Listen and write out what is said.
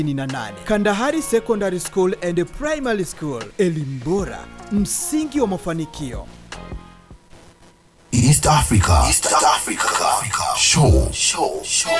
Kandahari Secondary School and Primary School. Elimu bora, msingi wa mafanikio. East Africa. Show.